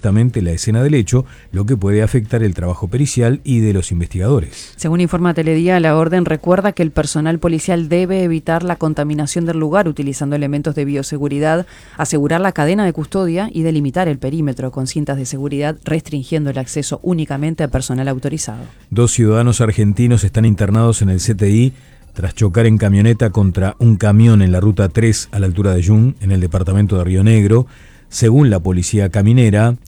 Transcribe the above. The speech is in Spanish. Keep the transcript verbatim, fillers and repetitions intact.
supuestamente la escena del hecho, lo que puede afectar el trabajo pericial y de los investigadores. Según informa Teledía, la orden recuerda que el personal policial debe evitar la contaminación del lugar utilizando elementos de bioseguridad, asegurar la cadena de custodia y delimitar el perímetro con cintas de seguridad, restringiendo el acceso únicamente a personal autorizado. Dos ciudadanos argentinos están internados en el C T I tras chocar en camioneta contra un camión en la ruta tres a la altura de Jun, en el departamento de Río Negro. Según la policía caminera,